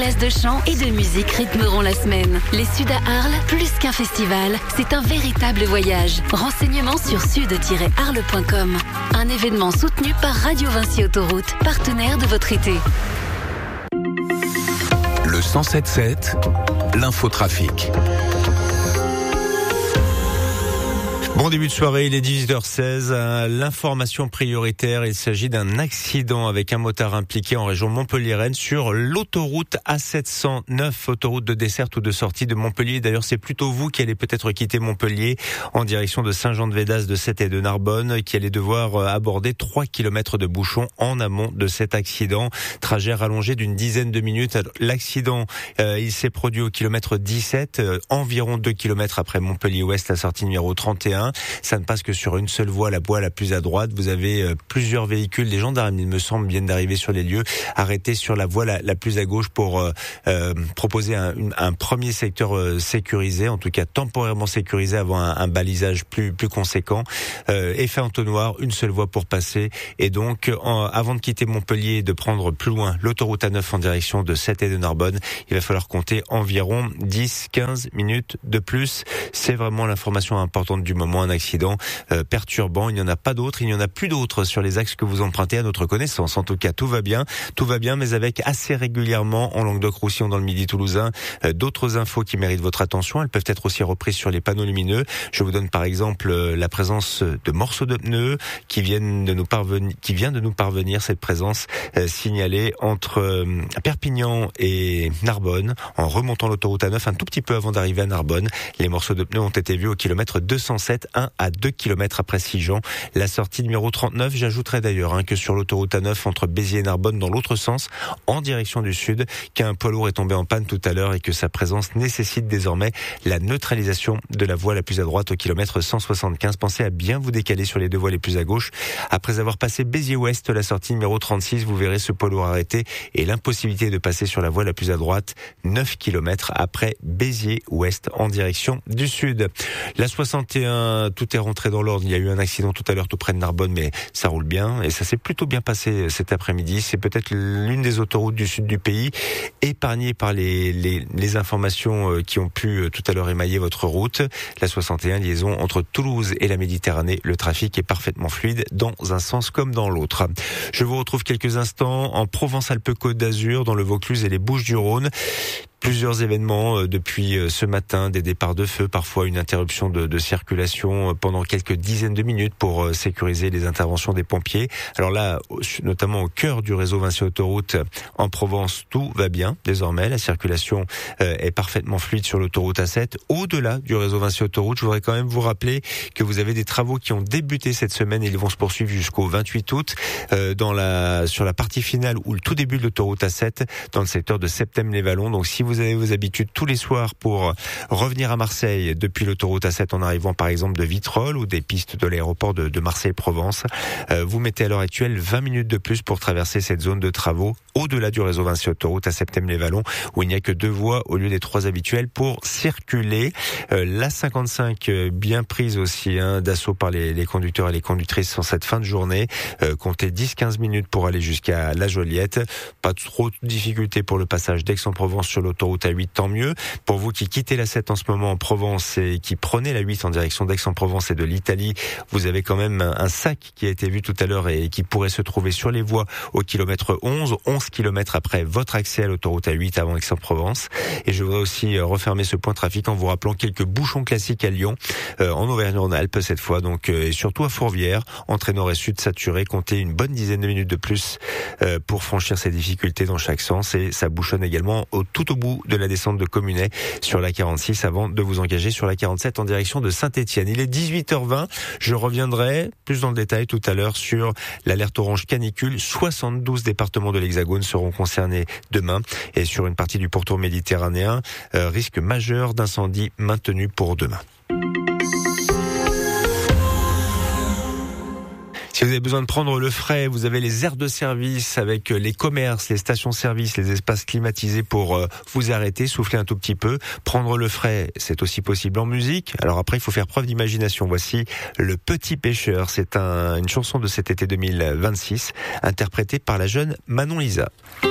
places de chant et de musique rythmeront la semaine. Les Suds à Arles, plus qu'un festival, c'est un véritable voyage. Renseignements sur sud-arles.com. Un événement soutenu par Radio Vinci Autoroute, partenaire de votre été. Le 107.7, l'infotrafic. Bon début de soirée, il est 18h16. L'information prioritaire, il s'agit d'un accident avec un motard impliqué en région Montpellier-Rennes sur l'autoroute A709, autoroute de desserte ou de sortie de Montpellier. D'ailleurs, c'est plutôt vous qui allez peut-être quitter Montpellier en direction de Saint-Jean-de-Védas, de Sète et de Narbonne, qui allez devoir aborder 3 km de bouchons en amont de cet accident. Trajet rallongé d'une dizaine de minutes. L'accident, il s'est produit au kilomètre 17, environ 2 km après Montpellier-Ouest, la sortie numéro 31. Ça ne passe que sur une seule voie, la voie la plus à droite. Vous avez plusieurs véhicules. Les gendarmes, il me semble, viennent d'arriver sur les lieux, arrêtés sur la voie la plus à gauche pour proposer un premier secteur sécurisé, en tout cas temporairement sécurisé avant un balisage plus conséquent. Effet entonnoir, une seule voie pour passer. Et donc, avant de quitter Montpellier et de prendre plus loin l'autoroute A9 en direction de Sète et de Narbonne, il va falloir compter environ 10-15 minutes de plus. C'est vraiment l'information importante du moment. Un accident perturbant. Il n'y en a pas d'autres. Il n'y en a plus d'autres sur les axes que vous empruntez à notre connaissance. En tout cas, tout va bien, mais avec assez régulièrement en Languedoc-Roussillon dans le Midi toulousain d'autres infos qui méritent votre attention. Elles peuvent être aussi reprises sur les panneaux lumineux. Je vous donne par exemple la présence de morceaux de pneus qui vient de nous parvenir. Cette présence signalée entre Perpignan et Narbonne en remontant l'autoroute A9 un tout petit peu avant d'arriver à Narbonne. Les morceaux de pneus ont été vus au kilomètre 207, 1 à 2 km après Sigean. La sortie numéro 39, j'ajouterai d'ailleurs que sur l'autoroute A9 entre Béziers et Narbonne dans l'autre sens, en direction du sud, qu'un poids lourd est tombé en panne tout à l'heure et que sa présence nécessite désormais la neutralisation de la voie la plus à droite au kilomètre 175. Pensez à bien vous décaler sur les deux voies les plus à gauche. Après avoir passé Béziers-Ouest, la sortie numéro 36, vous verrez ce poids lourd arrêté et l'impossibilité de passer sur la voie la plus à droite, 9 km après Béziers-Ouest en direction du sud. La 61, tout est rentré dans l'ordre. Il y a eu un accident tout à l'heure tout près de Narbonne, mais ça roule bien et ça s'est plutôt bien passé cet après-midi. C'est peut-être l'une des autoroutes du sud du pays épargnée par les informations qui ont pu tout à l'heure émailler votre route. La 61, liaison entre Toulouse et la Méditerranée. Le trafic est parfaitement fluide dans un sens comme dans l'autre. Je vous retrouve quelques instants en Provence-Alpes-Côte d'Azur, dans le Vaucluse et les Bouches-du-Rhône. Plusieurs événements depuis ce matin, des départs de feu, parfois une interruption de circulation pendant quelques dizaines de minutes pour sécuriser les interventions des pompiers. Alors là, notamment au cœur du réseau Vinci Autoroute en Provence, tout va bien désormais. La circulation est parfaitement fluide sur l'autoroute A7. Au-delà du réseau Vinci Autoroute, je voudrais quand même vous rappeler que vous avez des travaux qui ont débuté cette semaine et ils vont se poursuivre jusqu'au 28 août sur la partie finale ou le tout début de l'autoroute A7 dans le secteur de Septem-les-Vallons. Donc si vous avez vos habitudes tous les soirs pour revenir à Marseille depuis l'autoroute A7 en arrivant par exemple de Vitrolles ou des pistes de l'aéroport de Marseille-Provence, vous mettez à l'heure actuelle 20 minutes de plus pour traverser cette zone de travaux au-delà du réseau Vinci Autoroute à Septem-les-Vallons où il n'y a que 2 voies au lieu des 3 habituelles pour circuler. La 55 bien prise aussi d'assaut par les conducteurs et les conductrices en cette fin de journée. Comptez 10-15 minutes pour aller jusqu'à La Joliette. Pas trop de difficultés pour le passage d'Aix-en-Provence sur l'autoroute A8, tant mieux. Pour vous qui quittez la 7 en ce moment en Provence et qui prenez la 8 en direction d'Aix-en-Provence et de l'Italie, vous avez quand même un sac qui a été vu tout à l'heure et qui pourrait se trouver sur les voies au kilomètre 11 km après votre accès à l'autoroute A8 avant Aix-en-Provence. Et je voudrais aussi refermer ce point trafic en vous rappelant quelques bouchons classiques à Lyon, en Auvergne-Rhône-Alpes cette fois, donc et surtout à Fourvière, entrée nord et sud saturée, comptez une bonne dizaine de minutes de plus pour franchir ces difficultés dans chaque sens et ça bouchonne également tout au bout de la descente de Communet sur la 46 avant de vous engager sur la 47 en direction de Saint-Étienne. Il est 18h20. Je reviendrai plus dans le détail tout à l'heure sur l'alerte orange canicule. 72 départements de l'Hexagone seront concernés demain et sur une partie du pourtour méditerranéen, risque majeur d'incendie maintenu pour demain. Si vous avez besoin de prendre le frais, vous avez les aires de service avec les commerces, les stations-service, les espaces climatisés pour vous arrêter, souffler un tout petit peu. Prendre le frais, c'est aussi possible en musique. Alors après, il faut faire preuve d'imagination. Voici Le Petit Pêcheur. C'est une chanson de cet été 2026, interprétée par la jeune Manon Lisa.